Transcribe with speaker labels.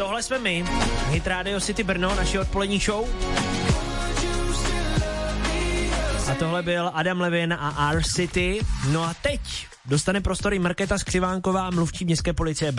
Speaker 1: tohle jsme my, Hit Radio City Brno, naši odpolední show. A tohle byl Adam Levin a R-City. No a teď dostane prostory Markéta Skřivánková, mluvčí městské policie